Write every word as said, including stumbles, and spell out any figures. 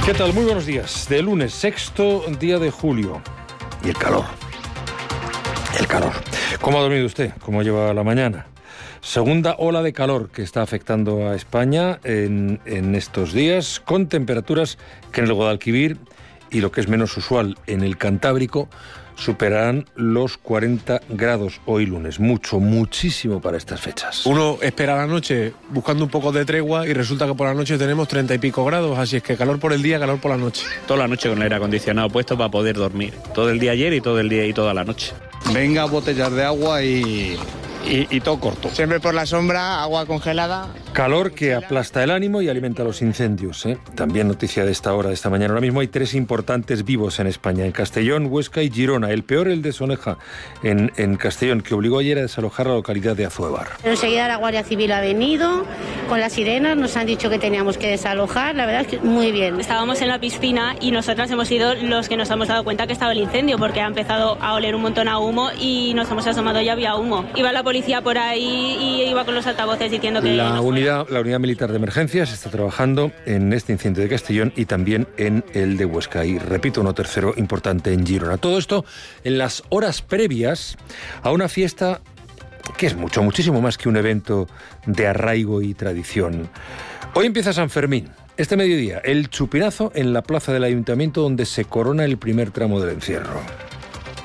¿Qué tal? Muy buenos días. De lunes, sexto día de julio. Y el calor. El calor. ¿Cómo ha dormido usted? ¿Cómo lleva la mañana? Segunda ola de calor que está afectando a España en, en estos días, con temperaturas que en el Guadalquivir y, lo que es menos usual, en el Cantábrico, superarán los cuarenta grados hoy lunes. Mucho, muchísimo para estas fechas. Uno espera la noche buscando un poco de tregua y resulta que por la noche tenemos treinta y pico grados, así es que calor por el día, calor por la noche. Toda la noche con el aire acondicionado puesto para poder dormir. Todo el día ayer y todo el día y toda la noche. Venga, botellas de agua y, y, y todo corto. Siempre por la sombra, agua congelada. Calor que aplasta el ánimo y alimenta los incendios, ¿eh? También noticia de esta hora, de esta mañana. Ahora mismo hay tres importantes vivos en España, en Castellón, Huesca y Girona. El peor, el de Soneja, en, en Castellón, que obligó ayer a desalojar la localidad de Azuevar. Enseguida la Guardia Civil ha venido con las sirenas, nos han dicho que teníamos que desalojar. La verdad es que muy bien. Estábamos en la piscina y nosotras hemos sido los que nos hemos dado cuenta que estaba el incendio, porque ha empezado a oler un montón a humo y nos hemos asomado y había humo. Iba la policía por ahí y iba con los altavoces diciendo que... La unidad, la unidad militar de emergencias está trabajando en este incendio de Castellón y también en el de Huesca. Y repito, uno tercero importante en Girona. Todo esto en las horas previas a una fiesta que es mucho, muchísimo más que un evento de arraigo y tradición. Hoy empieza San Fermín. Este mediodía, el chupinazo en la plaza del Ayuntamiento, donde se corona el primer tramo del encierro.